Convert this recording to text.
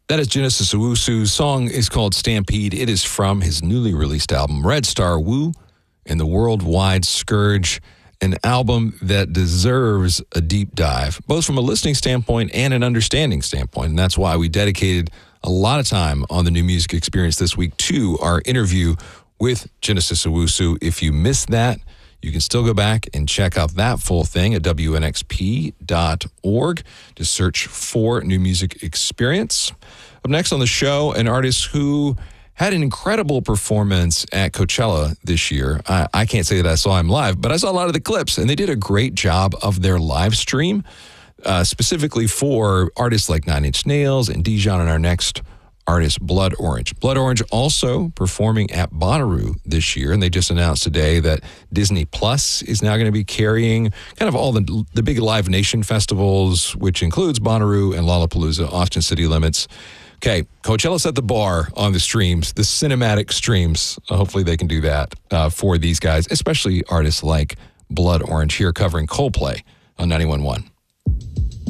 That is Genesis Owusu's song is called Stampede. It is from his newly released album, Red Star Woo and the Worldwide Scourge, an album that deserves a deep dive, both from a listening standpoint and an understanding standpoint. And that's why we dedicated a lot of time on the New Music Experience this week to our interview with Genesis Owusu. If you missed that, you can still go back and check out that full thing at WNXP.org. Just search for New Music Experience. Up next on the show, an artist who had an incredible performance at Coachella this year. I can't say that I saw him live, but I saw a lot of the clips, and they did a great job of their live stream, specifically for artists like Nine Inch Nails and Dijon and our next artist, Blood Orange. Blood Orange also performing at Bonnaroo this year, and they just announced today that Disney Plus is now going to be carrying kind of all the big Live Nation festivals, which includes Bonnaroo and Lollapalooza, Austin City Limits. Okay, Coachella set the bar on the streams, the cinematic streams. Hopefully they can do that for these guys, especially artists like Blood Orange here covering Coldplay on 91.1.